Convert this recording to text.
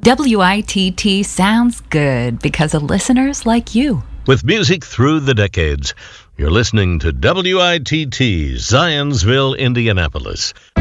WITT sounds good because of listeners like you. With music through the decades, you're listening to WITT, Zionsville, Indianapolis.